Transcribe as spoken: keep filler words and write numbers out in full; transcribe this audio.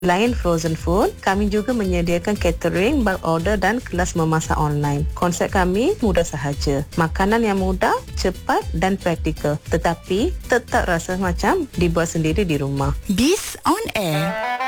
Selain frozen food, kami juga menyediakan catering, bulk order dan kelas memasak online. Konsep kami mudah sahaja. Makanan yang mudah, cepat dan praktikal. Tetapi tetap rasa macam dibuat sendiri di rumah. Biz on Air.